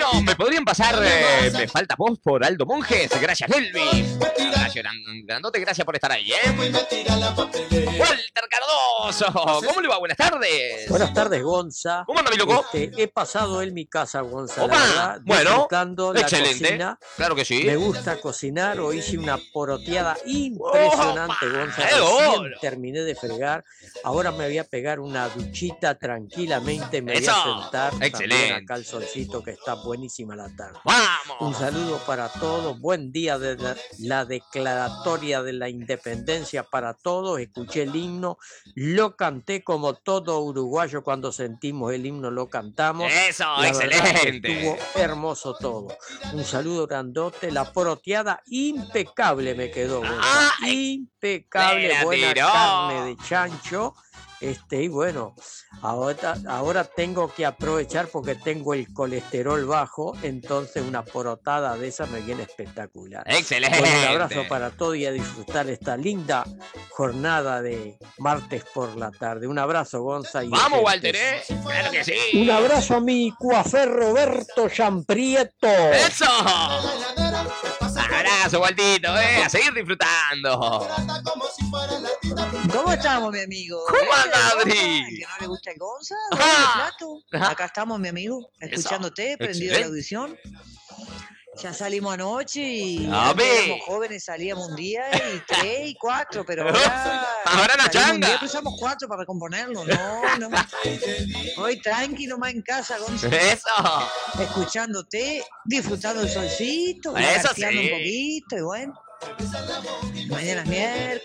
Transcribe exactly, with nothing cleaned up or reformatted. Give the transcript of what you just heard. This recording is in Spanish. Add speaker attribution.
Speaker 1: Bueno, me podrían pasar, eh, me falta voz por Aldo Monjes. Gracias, Elvis. Gracias, grandote, gracias por estar ahí, ¿eh? Walter Cardoso, ¿cómo le va? Buenas tardes.
Speaker 2: Buenas tardes, Gonza.
Speaker 1: ¿Cómo anda, mi loco?
Speaker 2: Este, he pasado en mi casa, Gonza,
Speaker 1: Opa,
Speaker 2: la verdad,
Speaker 1: bueno,
Speaker 2: disfrutando la
Speaker 1: excelente.
Speaker 2: cocina.
Speaker 1: Claro que sí.
Speaker 2: Me gusta cocinar. Hoy hice una poroteada impresionante,
Speaker 1: Opa,
Speaker 2: Gonza.
Speaker 1: ¡qué
Speaker 2: Recién
Speaker 1: oro!
Speaker 2: terminé de fregar. Ahora me voy a pegar una duchita tranquilamente. Me
Speaker 1: Eso,
Speaker 2: voy a sentar
Speaker 1: excelente.
Speaker 2: también acá al solcito, que está buenísima la tarde.
Speaker 1: ¡Vamos!
Speaker 2: Un saludo para todos. Buen día de la, la declaratoria de la independencia para todos. Escuché el himno, lo canté como todo uruguayo cuando sentimos el himno, lo cantamos.
Speaker 1: Eso,
Speaker 2: La
Speaker 1: excelente.
Speaker 2: verdad, estuvo hermoso todo. Un saludo grandote. La poroteada impecable me quedó.
Speaker 1: Ah,
Speaker 2: impecable,
Speaker 1: me la
Speaker 2: buena
Speaker 1: tiró.
Speaker 2: carne de chancho. Este, y bueno, ahora, ahora tengo que aprovechar porque tengo el colesterol bajo, entonces una porotada de esa me viene espectacular.
Speaker 1: Excelente.
Speaker 2: Bueno, un abrazo para todos y a disfrutar esta linda jornada de martes por la tarde. Un abrazo, Gonza. Y
Speaker 1: Vamos,
Speaker 2: oyentes.
Speaker 1: Walter, ¿eh? Claro que sí.
Speaker 2: Un abrazo a mi cuafer Roberto Champrieto.
Speaker 1: ¡Eso! Abrazo, Waltito, ¿eh? A seguir disfrutando.
Speaker 3: ¿Cómo estamos, mi amigo?
Speaker 1: ¿Cómo
Speaker 3: ¿Este
Speaker 1: anda,
Speaker 3: de Gonza?
Speaker 1: Adri?
Speaker 3: ¿Que no le gusta el Gonza?
Speaker 1: Ajá.
Speaker 3: ¿Doble plato?
Speaker 1: Ajá.
Speaker 3: Acá estamos, mi amigo, escuchándote, prendido
Speaker 1: Excelente.
Speaker 3: la audición. Ya salimos anoche y
Speaker 1: A
Speaker 3: antes
Speaker 1: ver.
Speaker 3: éramos jóvenes, salíamos un día y tres y cuatro, pero ahora,
Speaker 1: Ahora la
Speaker 3: salimos un
Speaker 1: changa.
Speaker 3: día, pues usamos cuatro para recomponerlo. No, no. Hoy tranqui nomás en casa, Gonza,
Speaker 1: Eso.
Speaker 3: escuchándote, disfrutando del solcito,
Speaker 1: Eso
Speaker 3: gateando
Speaker 1: sí.
Speaker 3: un poquito y bueno. Mañana es miércoles.